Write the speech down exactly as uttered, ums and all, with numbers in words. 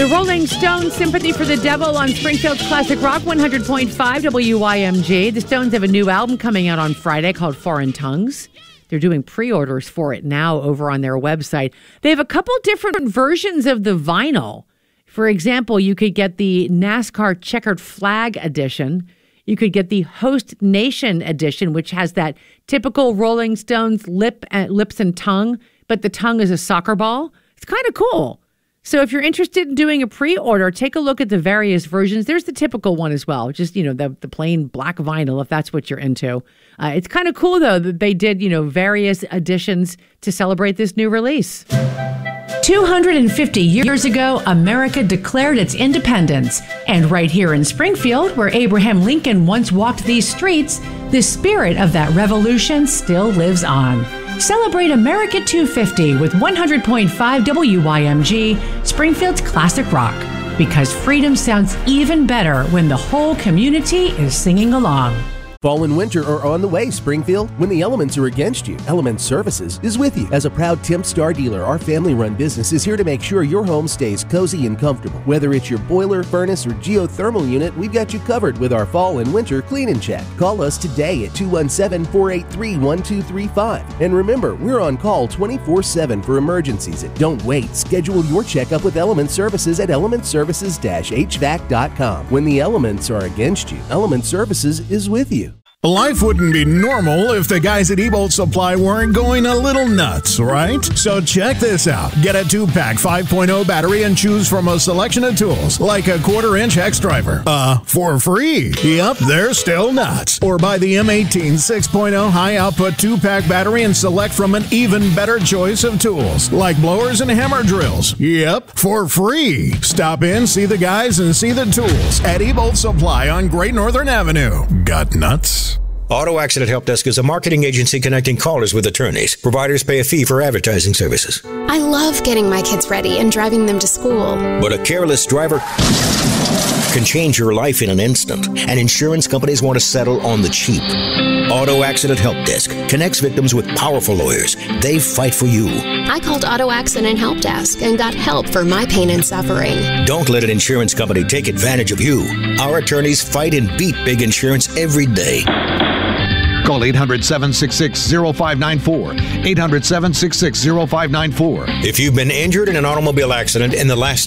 The Rolling Stones, Sympathy for the Devil on Springfield's Classic Rock one hundred point five W Y M G. The Stones have a new album coming out on Friday called Foreign Tongues. They're doing pre-orders for it now over on their website. They have a couple different versions of the vinyl. For example, you could get the NASCAR Checkered Flag edition. You could get the Host Nation edition, which has that typical Rolling Stones lip and, lips and tongue, but the tongue is a soccer ball. It's kind of cool. So if you're interested in doing a pre-order, take a look at the various versions. There's the typical one as well, just, you know, the, the plain black vinyl, if that's what you're into. Uh, it's kind of cool, though, that they did, you know, various editions to celebrate this new release. two hundred fifty years ago, America declared its independence. And right here in Springfield, where Abraham Lincoln once walked these streets, the spirit of that revolution still lives on. Celebrate America two fifty with one hundred point five W Y M G, Springfield's Classic Rock. Because freedom sounds even better when the whole community is singing along. Fall and winter are on the way, Springfield. When the elements are against you, Elements Services is with you. As a proud Temp Star dealer, our family-run business is here to make sure your home stays cozy and comfortable. Whether it's your boiler, furnace, or geothermal unit, we've got you covered with our fall and winter clean and check. Call us today at two one seven, four eight three, one two three five. And remember, we're on call twenty-four seven for emergencies. And don't wait. Schedule your checkup with Elements Services at elements services dash h v a c dot com. When the elements are against you, Elements Services is with you. Life wouldn't be normal if the guys at Ebolt Supply weren't going a little nuts, right? So check this out. Get a two-pack five point oh battery and choose from a selection of tools, like a quarter-inch hex driver, uh, for free. Yep, they're still nuts. Or buy the M eighteen six point oh high-output two-pack battery and select from an even better choice of tools, like blowers and hammer drills. Yep, for free. Stop in, see the guys, and see the tools at Ebolt Supply on Great Northern Avenue. Got nuts? Auto Accident Help Desk is a marketing agency connecting callers with attorneys. Providers pay a fee for advertising services. I love getting my kids ready and driving them to school. But a careless driver can change your life in an instant, and insurance companies want to settle on the cheap. Auto Accident Help Desk connects victims with powerful lawyers. They fight for you. I called Auto Accident Help Desk and got help for my pain and suffering. Don't let an insurance company take advantage of you. Our attorneys fight and beat big insurance every day. Call eight hundred, seven six six, zero five nine four. eight hundred, seven six six, zero five nine four. If you've been injured in an automobile accident in the last